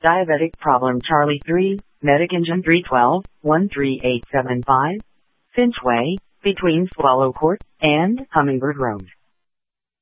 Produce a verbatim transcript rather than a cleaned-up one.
Diabetic Problem Charlie three, Medic Engine three twelve, one three eight seven five, Finch Way, between Swallow Court and Hummingbird Road.